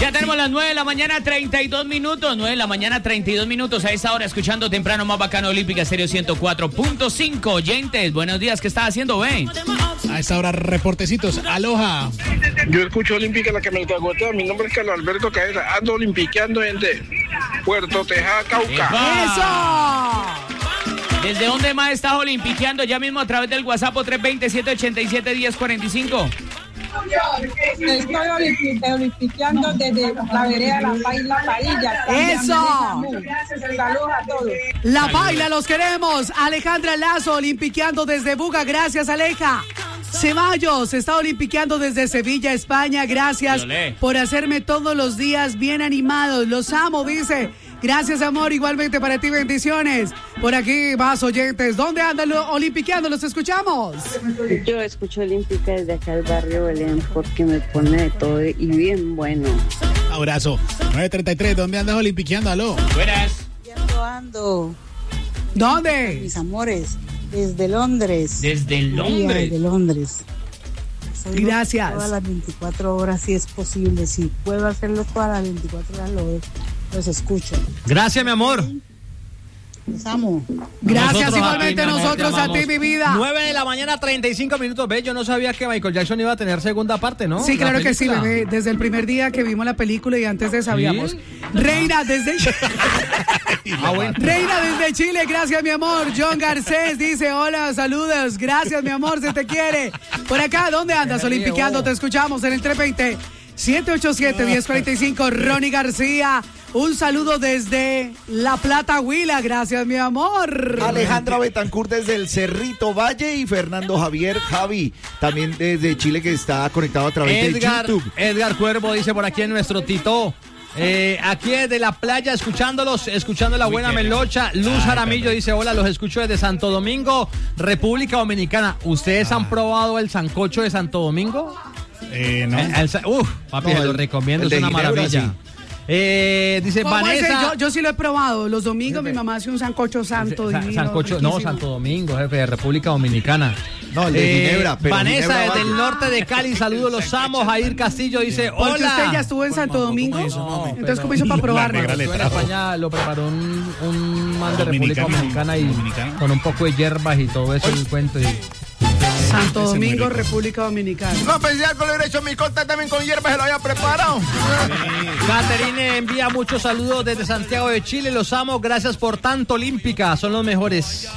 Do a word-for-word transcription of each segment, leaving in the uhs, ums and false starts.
Ya tenemos las nueve de la mañana, treinta y dos minutos. nueve de la mañana, treinta y dos minutos. A esta hora, escuchando temprano más bacano Olímpica Estéreo ciento cuatro punto cinco. Oyentes, buenos días. ¿Qué estás haciendo, Ben? A esta hora, reportecitos. Aloha. Yo escucho Olímpica, la que me cagotea. Mi nombre es Carlos Alberto Caesa. Ando olimpiqueando desde Puerto Tejada, Cauca. ¡Eso! ¿Desde dónde más estás olimpiqueando? Ya mismo a través del WhatsApp tres dos cero, siete ocho siete, uno cero cuatro cinco. Estoy olimpiqueando desde la vereda La Paila Padilla. ¡Eso! Saludos a todos. La Paila, los queremos. Alejandra Lazo, olimpiqueando desde Buga. Gracias, Aleja. Ceballos está olimpiqueando desde Sevilla, España. Gracias por hacerme todos los días bien animados. Los amo, dice. Gracias, amor. Igualmente para ti, bendiciones. Por aquí, más oyentes. ¿Dónde andan los olimpiqueando? ¿Los escuchamos? Yo escucho Olímpica desde acá del barrio Belén porque me pone de todo y bien bueno. Abrazo. nueve treinta y tres, ¿dónde andas olimpiqueando? Aló. Buenas. Ando, ando. ¿Dónde? Mis amores, desde Londres. Desde Londres. Desde Londres. Soy Gracias. Todas las veinticuatro horas, si es posible. Si puedo hacerlo todas las veinticuatro horas, lo los escucho. Gracias, mi amor. Los amo. Gracias, Nosotros igualmente a ti, mi amor, nosotros te a ti, amamos. mi vida. nueve de la mañana, treinta y cinco minutos. Ve, yo no sabía que Michael Jackson iba a tener segunda parte, ¿no? Sí, La claro que sí, película. bebé. Desde el primer día que vimos la película y antes de sabíamos. ¿Sí? Reina desde Ah, bueno. Reina desde Chile, gracias, mi amor. John Garcés dice, hola, saludos. Gracias, mi amor, se te quiere. Por acá, ¿dónde andas olimpiqueando? Te escuchamos en el tres dos cero, siete ocho siete, uno cero cuatro cinco. Ronnie García, un saludo desde La Plata, Huila. Gracias, mi amor. Alejandra Betancourt desde el Cerrito Valle y Fernando Javier Javi, también desde Chile, que está conectado a través Edgar, de YouTube. Edgar Cuervo dice por aquí en nuestro Tito. Eh, aquí desde la playa escuchándolos, escuchando la buena melocha. Luz Jaramillo dice, hola, los escucho desde Santo Domingo, República Dominicana. ¿Ustedes han probado el sancocho de Santo Domingo? Eh, no. El- el sa- uf, papi, No, lo el- recomiendo, el es de una Ginebra, maravilla. sí. Eh, dice ¿Cómo es el? Vanessa. Yo, yo sí lo he probado. Los domingos mi mamá hace un sancocho santo Sa- divino. sancocho, no, riquísimo. Santo Domingo, jefe de República Dominicana. No, el de Ginebra, pero Vanessa Ginebra desde Valle. el norte de Cali, saludos, los amo. Jair Castillo dice, hola. Porque usted ya estuvo en Santo Domingo. No, Entonces, pero- ¿cómo hizo para probarlo? negra le Estuve en trajo. España, lo preparó un, un man de República Dominicano, Dominicana y dominicano. con un poco de hierbas y todo eso, el cuento. Y, Santo Ese muy Domingo, rico. República Dominicana. No pensé algo, le hubiera hecho mi corta también con hierbas, se lo había preparado. Caterine envía muchos saludos desde Santiago de Chile, los amo, gracias por tanto Olímpica, son los mejores.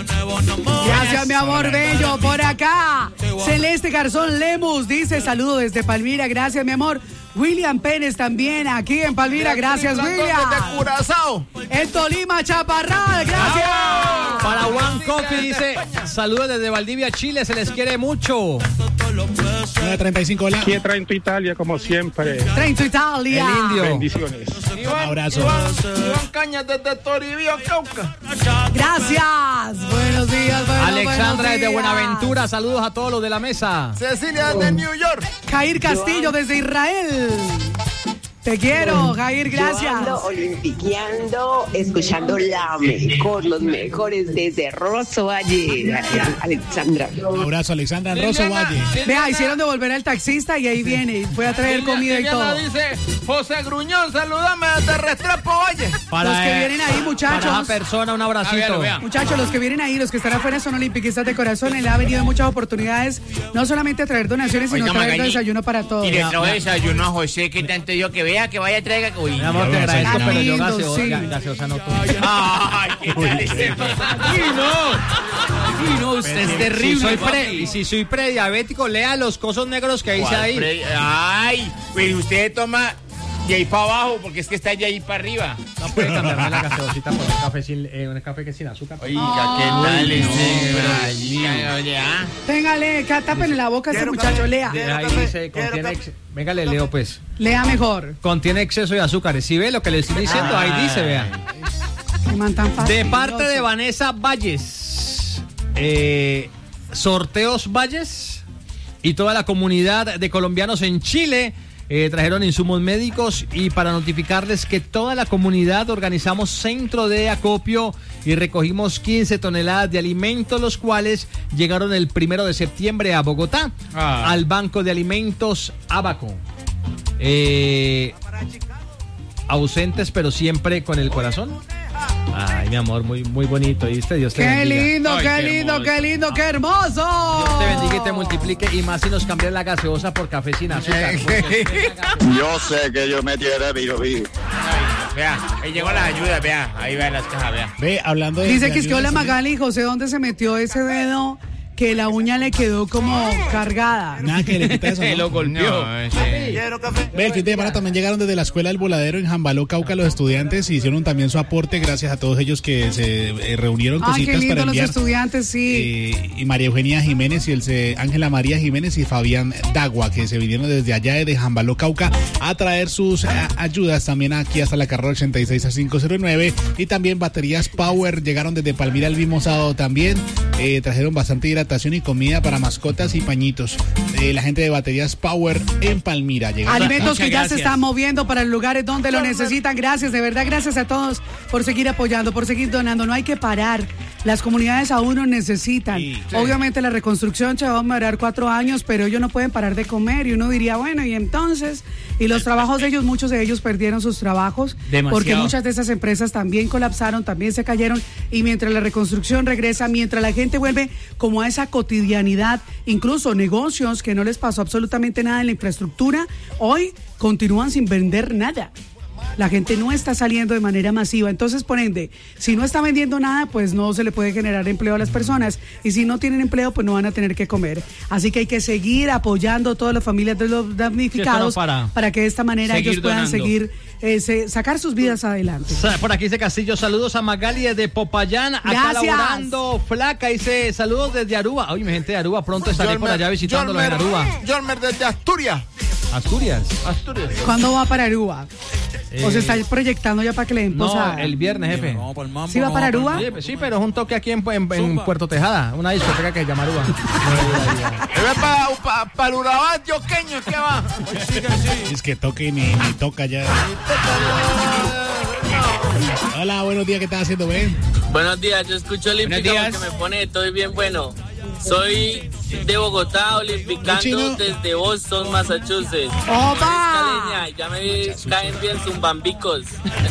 Gracias, mi amor bello. Por acá, Celeste Garzón Lemus dice, saludo desde Palmira. Gracias, mi amor. William Pérez también aquí en Palmira. Gracias, William. Desde Curazao. En Tolima, Chaparral. Gracias. Para One Coffee dice, saludos desde Valdivia, Chile, se les quiere mucho. nueve treinta y cinco, hola. Aquí en Italia, como siempre. Trento, Italia. El indio. Bendiciones. Abrazo. Iván Cañas desde Toribío, Cauca. Gracias. Buenos días, bueno, Alexandra buenos desde días. Buenaventura, saludos a todos los de la mesa. Cecilia desde New York. Jair Castillo desde Israel. Te quiero, Jair, gracias. Yo ando olimpiqueando, escuchando la mejor, los mejores desde Rosso Valle, Alexandra. Abrazo, Alexandra Rosso Valle. Vea, hicieron devolver al taxista y ahí viene. Fue a traer comida y todo. Dice José Gruñón, saludame desde Restrepo Valle. Para, Los que vienen ahí, muchachos. Para esa persona, un abracito. Véalo, vea. Muchachos, los que vienen ahí, los que están afuera son olimpiquistas de corazón. Él ha venido en muchas oportunidades, no solamente a traer donaciones, sino Oiga, a traer Magali, desayuno para todos. Y le trajo desayuno a José, que tanto yo que vea, que vaya a traiga. Uy, Mi amor, te Ay, agradezco, tan pero yo lindo, gaseosa, sí. ga- gaseosa no tomo. Ay, qué tal este man. Uy, no. Uy, no, usted es Si terrible. soy, pre, papi. y si soy prediabético, lea los cosos negros que dice ¿Cuál ahí. pre- Ay, pues usted toma de ahí para abajo, porque es que está de ahí para arriba. No puede cambiarme la gaseosita por un café sin, eh, un café que sin azúcar. Oiga, ¿qué tal este? Pero, oye, ah. Téngale, tápenle la boca a este muchacho, lea. Ahí dice, contiene ex- venga, le leo pues. Lea mejor. Contiene exceso de azúcares. Si ve lo que le estoy diciendo, ahí dice, vea. Qué man tan De fastidioso. parte de Vanessa Valles, eh, Sorteos Valles y toda la comunidad de colombianos en Chile eh, trajeron insumos médicos, y para notificarles que toda la comunidad organizamos centro de acopio y recogimos quince toneladas de alimentos, los cuales llegaron el primero de septiembre a Bogotá, Ah. al Banco de Alimentos Abaco. Eh, ausentes pero siempre con el corazón. Ay, mi amor, muy muy bonito, ¿viste? Dios te qué bendiga. Lindo, Ay, qué, qué lindo, hermoso. qué lindo, qué hermoso. Dios te bendiga y te multiplique, y más si nos cambian la gaseosa por café sin azúcar. Yo sé que yo me tiene vivo, vivo. Vea, ahí llegó las ayudas, vea, ahí va las cajas, vea. Ve, hablando de... Dice de que es que hola ayudas, Magali, José, ¿dónde se metió ese dedo? Que la uña le quedó como cargada. Nada que le quita eso, ¿no? Lo golpeó. No, ese- Ve, el fin de semana también llegaron desde la escuela del Voladero en Jambaló, Cauca, los estudiantes y hicieron también su aporte, gracias a todos ellos que se eh, reunieron Ay, cositas qué lindo para los enviar. estudiantes, sí. Eh, y María Eugenia Jiménez y el se- Ángela María Jiménez y Fabián Dagua, que se vinieron desde allá de Jambaló, Cauca, a traer sus a- ayudas también aquí hasta la carrera ochenta y seis a quinientos nueve. Y también baterías Power llegaron desde Palmira el mismo sábado también. Eh, trajeron bastante hidratación y comida para mascotas y pañitos. Eh, la gente de baterías Power en Palmira. Llegaron. Alimentos que Muchas ya gracias. se están moviendo para los lugares donde lo necesitan. Gracias, de verdad, gracias a todos por seguir apoyando, por seguir donando. No hay que parar. Las comunidades aún nos necesitan. Sí, sí. Obviamente la reconstrucción se va a demorar cuatro años, pero ellos no pueden parar de comer. Y uno diría, bueno, y entonces, y los trabajos de ellos, muchos de ellos perdieron sus trabajos. Demasiado. Porque muchas de esas empresas también colapsaron, también se cayeron. Y mientras la reconstrucción regresa, mientras la gente vuelve como a esa cotidianidad, incluso negocios que no les pasó absolutamente nada en la infraestructura, hoy continúan sin vender nada. La gente no está saliendo de manera masiva, entonces por ende, si no está vendiendo nada, pues no se le puede generar empleo a las personas, y si no tienen empleo, pues no van a tener que comer. Así que hay que seguir apoyando a todas las familias de los damnificados Sí, esto no para. que de esta manera Seguir ellos puedan donando. seguir eh, se- sacar sus vidas adelante. Sa- Por aquí dice Castillo, saludos a Magali desde Popayán, acá Gracias. laborando, flaca, dice saludos desde Aruba. Oye, mi gente de Aruba, pronto estaré por allá visitándolos en Aruba. Jormer desde Asturias. Asturias. Asturias. ¿Cuándo va para Aruba? ¿O se está proyectando ya para que le den No, posada? el viernes, jefe. ¿Sí va para Aruba? Sí, sí, pero es un toque aquí en, en- en Puerto Tejada, una discoteca que se llama Aruba. Es para pa, pa el Urabá antioqueño, ¿qué va? Es que toque ni, ni toca ya. Hola, buenos días, ¿qué estás haciendo, Ben? Buenos días, yo escucho Olímpica Buenos días. porque me pone estoy bien bueno. Soy de Bogotá, Olimpicando Chino. desde Boston, Massachusetts. ¡Opa! Caleña, ya me caen bien zumbambicos.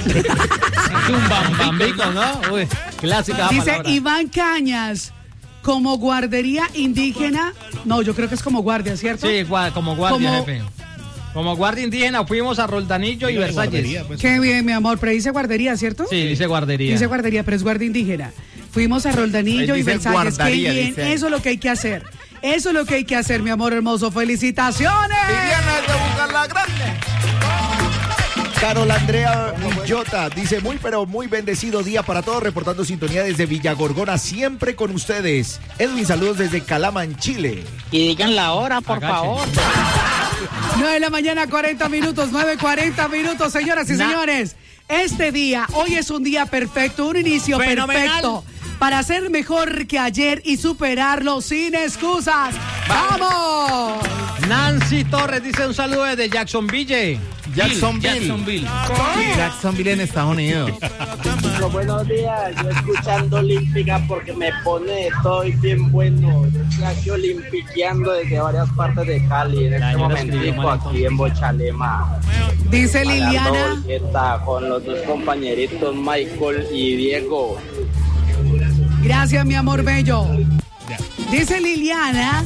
Zumbambambico, ¿no? Uy, clásica Dice palabra. Iván Cañas, como guardería indígena, no, yo creo que es como guardia, ¿cierto? Sí, gua- como guardia, Como- jefe. Como guardia indígena fuimos a Roldanillo y Versalles. Guardería, pues. Qué bien, mi amor, pero dice guardería, ¿cierto? Sí, dice guardería. Dice guardería, pero es guardia indígena. Fuimos a Roldanillo Ahí y dice Versalles. Qué guardaría, bien, dice. eso es lo que hay que hacer. Eso es lo que hay que hacer, mi amor hermoso. ¡Felicitaciones! Viviana de Buscar la Grande. Carol Andrea Villota dice muy pero muy bendecido día para todos, reportando sintonía desde Villagorgona, siempre con ustedes. Edwin, saludos desde Calama, en Chile. Y digan la hora, por Agachen. favor. nueve de la mañana, cuarenta minutos, nueve cuarenta minutos, señoras y Na- señores. Este día, hoy es un día perfecto, un inicio Fenomenal. perfecto para ser mejor que ayer y superarlo sin excusas. ¡Vamos! Nancy Torres dice un saludo desde Jacksonville. Jacksonville. Jacksonville. Jacksonville en Estados Unidos. Buenos días, yo escuchando Olímpica porque me pone estoy bien bueno. Yo estoy aquí olimpiqueando desde varias partes de Cali. En Ya, este yo lo escribí, momentico manito. aquí en Bochalema. Dice Liliana. Pagando boleta con los dos compañeritos Michael y Diego. Gracias, mi amor bello. Ya. Dice Liliana.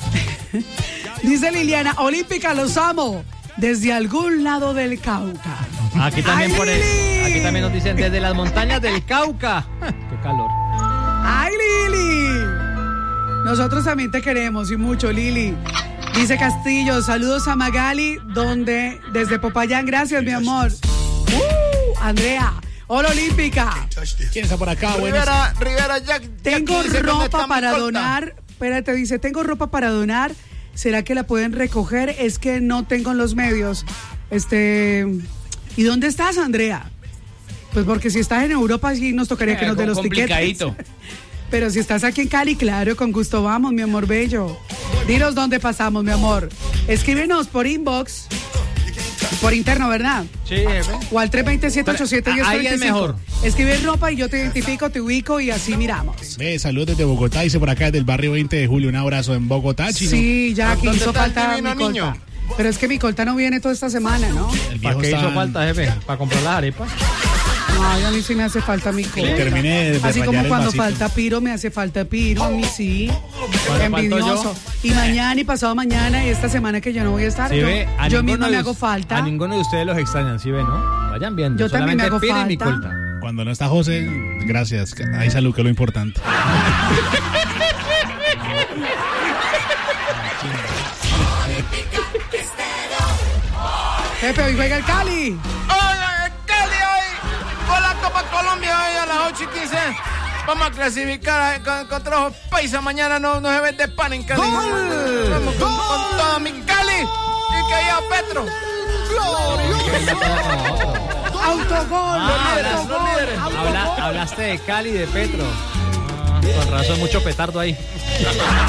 Dice Liliana, Olímpica, los amo. Desde algún lado del Cauca. Aquí también ¡Ay, por el- Lili! aquí también nos dicen desde las montañas del Cauca. Qué calor. ¡Ay, Lili! Nosotros también te queremos y mucho, Lili. Dice Castillo, saludos a Magali, donde, desde Popayán, gracias, mi amor. Uh, Andrea, hola Olímpica. ¿Quién está por acá? Buenos Rivera, Rivera, Jack. Tengo Jackie dice, ¿dónde está ropa mi para corta? donar. Espérate, dice, tengo ropa para donar. ¿Será que la pueden recoger? Es que no tengo los medios. Este, ¿y dónde estás, Andrea? Pues porque si estás en Europa sí nos tocaría que nos dé los tiquetes. Complicadito. Pero si estás aquí en Cali, claro, con gusto vamos, mi amor bello. Dinos dónde pasamos, mi amor. Escríbenos por inbox, por interno, ¿verdad? Sí, jefe. O al tres dos siete, ocho siete, diez, Ahí es mejor. Escribe ropa y yo te identifico, te ubico y así miramos. Ve, saludos desde Bogotá, dice por acá desde el barrio veinte de julio. Un abrazo en Bogotá, Chino. Sí, Jackie, ¿Dónde hizo está el falta divino mi niño? colta. Pero es que mi colta no viene toda esta semana, ¿no? ¿Para qué hizo falta, jefe? ¿Para comprar las arepas? Ay, a mí sí me hace falta mi colta. Que termine de Así como rayar el cuando vasito. falta Piro, me hace falta Piro, a mí sí. ¿Cuándo Envidioso. falto Y mañana y pasado mañana y esta semana que yo no voy a estar, ¿Sí yo, ve? A yo ninguno misma de me us- hago falta. A ninguno de ustedes los extrañan, ¿sí ve, no? Vayan viendo. Yo también me hago Solamente Piri y mi falta. colta. Cuando no está José, gracias. Hay salud, que es lo importante. Pepe, hoy juega el Cali. Hola, Cali hoy. Con la Copa Colombia hoy a las ocho y quince. Vamos a clasificar con- contra los paisas. Mañana no, no se vende pan en Cali. Vamos con, con toda mi Cali. Y que haya Petro. Autogol. Ah, autogol, hablas- autogol. habla- hablaste de Cali y de Petro. Ah, con razón, mucho petardo ahí.